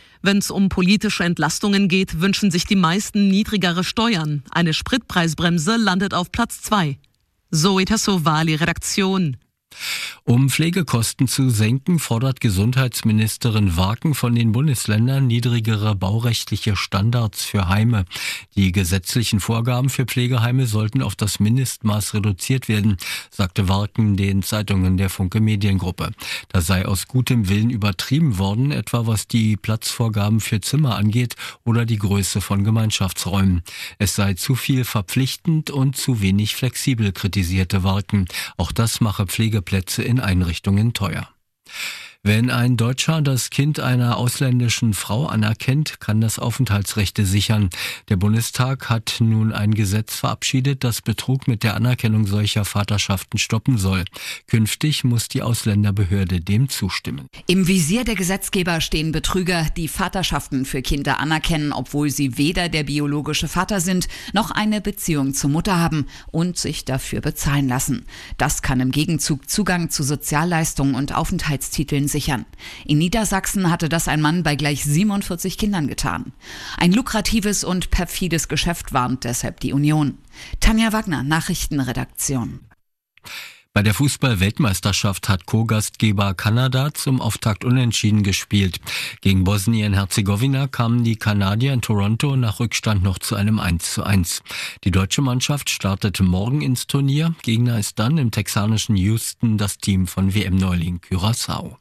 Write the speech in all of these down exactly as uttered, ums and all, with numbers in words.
Wenn es um politische Entlastungen geht, wünschen sich die meisten niedrigere Steuern. Eine Spritpreisbremse landet auf Platz zwei. Zoe Tassovali, Redaktion. Um Pflegekosten zu senken, fordert Gesundheitsministerin Warken von den Bundesländern niedrigere baurechtliche Standards für Heime. Die gesetzlichen Vorgaben für Pflegeheime sollten auf das Mindestmaß reduziert werden, sagte Warken den Zeitungen der Funke Mediengruppe. Das sei aus gutem Willen übertrieben worden, etwa was die Platzvorgaben für Zimmer angeht oder die Größe von Gemeinschaftsräumen. Es sei zu viel verpflichtend und zu wenig flexibel, kritisierte Warken. Auch das mache Pflegeplätze in Einrichtungen teuer. Wenn ein Deutscher das Kind einer ausländischen Frau anerkennt, kann das Aufenthaltsrechte sichern. Der Bundestag hat nun ein Gesetz verabschiedet, das Betrug mit der Anerkennung solcher Vaterschaften stoppen soll. Künftig muss die Ausländerbehörde dem zustimmen. Im Visier der Gesetzgeber stehen Betrüger, die Vaterschaften für Kinder anerkennen, obwohl sie weder der biologische Vater sind, noch eine Beziehung zur Mutter haben und sich dafür bezahlen lassen. Das kann im Gegenzug Zugang zu Sozialleistungen und Aufenthaltstiteln sichern. In Niedersachsen hatte das ein Mann bei gleich siebenundvierzig Kindern getan. Ein lukratives und perfides Geschäft, warnt deshalb die Union. Tanja Wagner, Nachrichtenredaktion. Bei der Fußball-Weltmeisterschaft hat Co-Gastgeber Kanada zum Auftakt unentschieden gespielt. Gegen Bosnien-Herzegowina kamen die Kanadier in Toronto nach Rückstand noch zu einem eins zu eins. Die deutsche Mannschaft startete morgen ins Turnier. Gegner ist dann im texanischen Houston das Team von W M-Neuling Curaçao.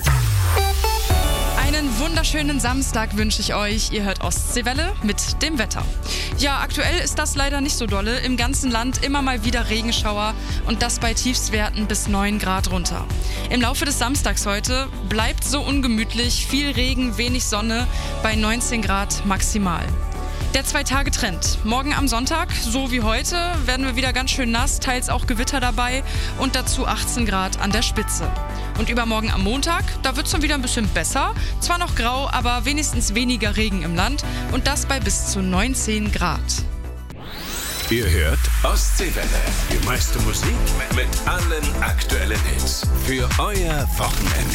Einen wunderschönen Samstag wünsche ich euch. Ihr hört Ostseewelle mit dem Wetter. Ja, aktuell ist das leider nicht so dolle. Im ganzen Land immer mal wieder Regenschauer und das bei Tiefstwerten bis neun Grad runter. Im Laufe des Samstags heute bleibt so ungemütlich, viel Regen, wenig Sonne bei neunzehn Grad maximal. Der Zwei-Tage-Trend. Morgen am Sonntag, so wie heute, werden wir wieder ganz schön nass, teils auch Gewitter dabei und dazu achtzehn Grad an der Spitze. Und übermorgen am Montag, da wird es dann wieder ein bisschen besser. Zwar noch grau, aber wenigstens weniger Regen im Land und das bei bis zu neunzehn Grad. Ihr hört Ostseewelle. Die meiste Musik mit allen aktuellen Hits. Für euer Wochenende.